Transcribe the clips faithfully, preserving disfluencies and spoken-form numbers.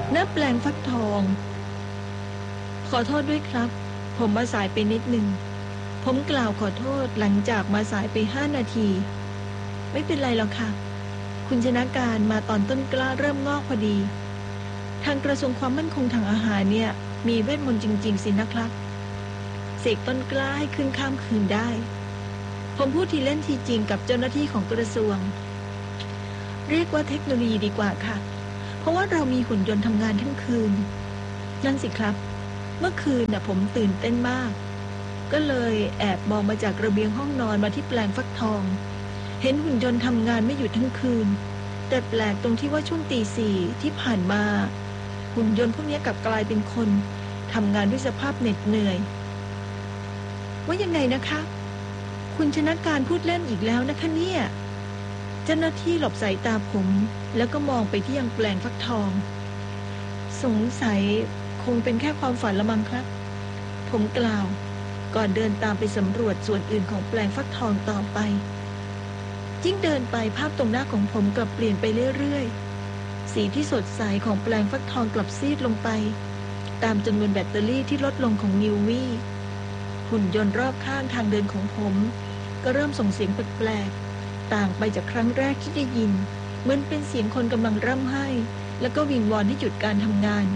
ณแปลงฟักทองขอโทษด้วยครับผมมาสายไปนิดหนึ่งผมกล่าวขอโทษหลังจากมาสายไปห้านาทีไม่เป็นไรหรอกค่ะคุณชนะการมาตอนต้นกล้าเริ่มงอกพอดีทางกระทรวงความมั่นคงทางอาหารเนี่ยมีเวทมนต์จริงๆสินะครับเสกต้นกล้าให้ขึ้นข้ามคืนได้ผมพูดทีเล่นทีจริงกับเจ้าหน้าที่ของกระทรวงเรียกว่าเทคโนโลยีดีกว่าค่ะเพราะว่าเรามีหุ่นยนต์ทำงานทั้งคืนนั่นสิครับเมื่อคืนน่ะผมตื่นเต้นมากก็เลยแอบมองมาจากระเบียงห้องนอนมาที่แปลงฟักทองเห็นหุ่นยนต์ทำงานไม่หยุดทั้งคืนแต่แปลกตรงที่ว่าช่วงตีสี่ที่ผ่านมาหุ่นยนต์พวกนี้กลับกลายเป็นคนทำงานด้วยสภาพเหน็ดเหนื่อยว่ายังไงนะคะคุณชนะการพูดเล่นอีกแล้วนะคะเนี่ยเจ้าหน้าที่หลบสายตาผมแล้วก็มองไปที่ยังแปลงฟักทองสงสัยคงเป็นแค่ความฝันละมั้งครับผมกล่าวก่อนเดินตามไปสำรวจส่วนอื่นของแปลงฟักทองต่อไปยิ่งเดินไปภาพตรงหน้าของผมกลับเปลี่ยนไปเรื่อยๆสีที่สดใสของแปลงฟักทองกลับซีดลงไปตามจำนวนแบตเตอรี่ที่ลดลงของนิววี่หุ่นยนต์รอบข้างทางเดินของผมก็เริ่มส่งเสียงแปลกๆต่างไปจากครั้งแรกที่ได้ยินเหมือนเป็นเสียงคนกำลังร่ำไห้แล้วก็วิงวอนให้หยุดการทำงาน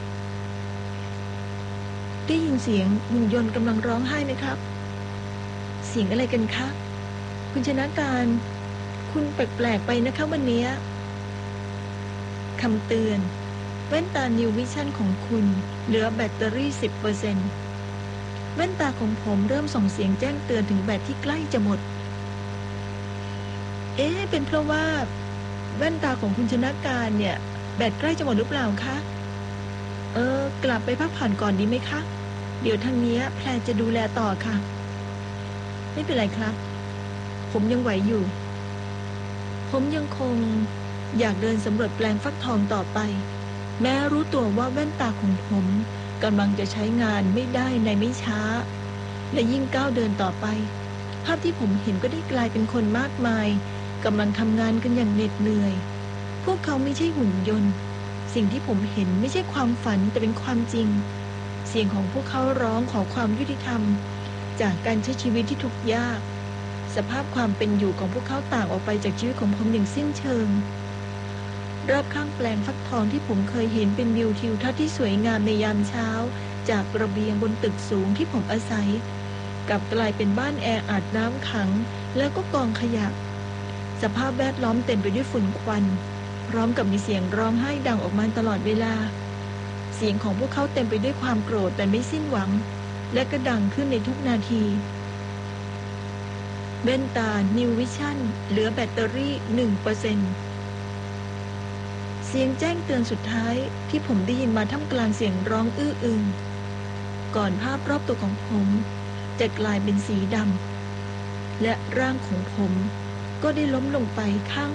ได้ยินเสียงหุ่นยนต์กำลังร้องไห้ไหมครับเสียงอะไรกันคะคุณชนะการคุณแปลกๆไปนะคะวันนี้คำเตือนแว่นตา New Vision ของคุณเหลือแบตเตอรี่ สิบเปอร์เซ็นต์ แว่นตาของผมเริ่มส่งเสียงแจ้งเตือนถึงแบตที่ใกล้จะหมดเอ๊ะเป็นเพราะว่าแว่นตาของคุณชนะการเนี่ยแบตใกล้จะหมดหรือเปล่าคะเออกลับไปพักผ่อนก่อนดีไหมคะเดี๋ยวทางนี้แพรจะดูแลต่อค่ะไม่เป็นไรครับผมยังไหวอยู่ผมยังคงอยากเดินสำรวจแปลงฟักทองต่อไปแม้รู้ตัวว่าแว่นตาของผมกำลังจะใช้งานไม่ได้ในไม่ช้าและยิ่งก้าวเดินต่อไปภาพที่ผมเห็นก็ได้กลายเป็นคนมากมายกำลังทำงานกันอย่างเหน็ดเหนื่อยพวกเขาไม่ใช่หุ่นยนต์สิ่งที่ผมเห็นไม่ใช่ความฝันแต่เป็นความจริงเสียงของพวกเขาร้องขอความยุติธรรมจากการใช้ชีวิตที่ทุกข์ยากสภาพความเป็นอยู่ของพวกเขาต่างออกไปจากชีวิตของผมอย่างสิ้นเชิงรอบข้างแปลงฟักทองที่ผมเคยเห็นเป็นวิวทิวทัศน์ที่สวยงามในยามเช้าจากระเบียงบนตึกสูงที่ผมอาศัยกลับกลายเป็นบ้านแออัดน้ำขังแล้วก็กองขยะสภาพแวดล้อมเต็มไปด้วยฝุ่นควันพร้อมกับมีเสียงร้องไห้ดังออกมาตลอดเวลาเสียงของพวกเขาเต็มไปด้วยความโกรธแต่ไม่สิ้นหวังและก็ดังขึ้นในทุกนาทีแว่นตา New Vision เหลือแบตเตอรี่ หนึ่งเปอร์เซ็นต์ เสียงแจ้งเตือนสุดท้ายที่ผมได้ยินมาท่ามกลางเสียงร้องอื้ออึงก่อนภาพรอบตัวของผมจะกลายเป็นสีดำและร่างของผมก็ได้ล้มลงไปข้าง